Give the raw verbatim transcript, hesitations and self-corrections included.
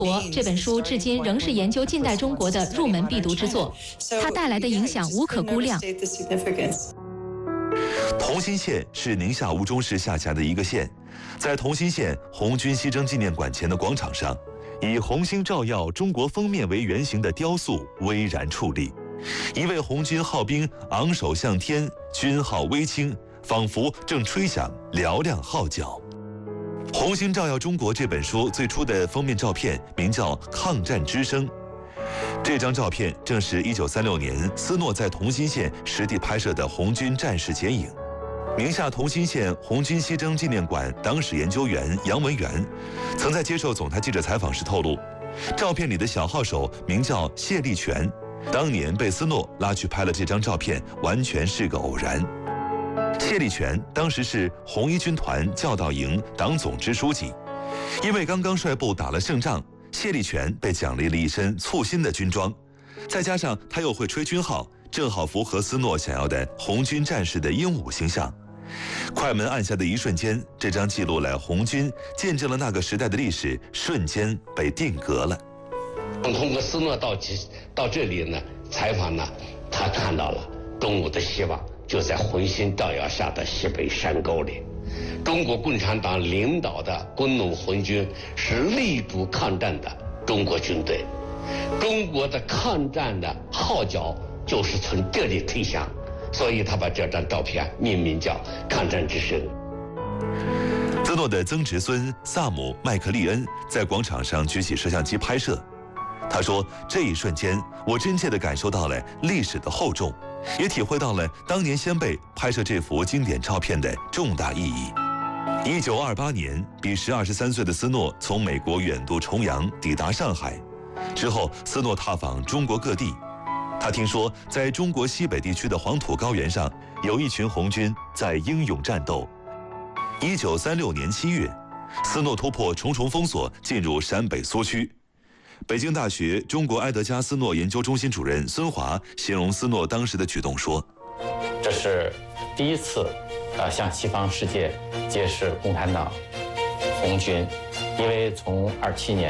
国这本书至今仍是研究近代中国的入门必读之作，它带来的影响无可估量。 同心县是宁夏吴忠市下辖的一个县，在同心县红军西征纪念馆前的广场上，以红星照耀中国封面为原型的雕塑巍然矗立，一位红军号兵昂首向天，军号微倾，仿佛正吹响嘹亮号角。《红星照耀中国》这本书最初的封面照片名叫《抗战之声》，这张照片正是一九三六年斯诺在同心县实地拍摄的红军战士剪影。宁夏同心县红军西征纪念馆党史研究员杨文元曾在接受总台记者采访时透露，照片里的小号手名叫谢立全，当年被斯诺拉去拍了这张照片，完全是个偶然。谢立全当时是红一军团教导营党总支书记，因为刚刚率部打了胜仗，谢立全被奖励了一身簇新的军装，再加上他又会吹军号，正好符合斯诺想要的红军战士的英武形象。快门按下的一瞬间，这张记录了红军，见证了那个时代的历史，瞬间被定格了。 通过斯诺到到这里呢采访呢，他看到了中国的希望就在红星照耀下的西北山沟里。中国共产党领导的工农红军是力主抗战的中国军队，中国的抗战的号角就是从这里吹响，所以他把这张照片命名叫《抗战之声》。 斯诺的曾侄孙萨姆·麦克利恩在广场上举起摄像机拍摄。他说：“这一瞬间，我真切地感受到了历史的厚重，也体会到了当年先辈拍摄这幅经典照片的重大意义。”一九二八年，彼时二十三岁的斯诺从美国远渡重洋，抵达上海。之后，斯诺踏访中国各地。他听说，在中国西北地区的黄土高原上，有一群红军在英勇战斗。一九三六年七月，斯诺突破重重封锁，进入陕北苏区。北京大学中国埃德加·斯诺研究中心主任孙华形容斯诺当时的举动说：“ 这是第一次，啊，向西方世界揭示共产党红军，因为从二七年。”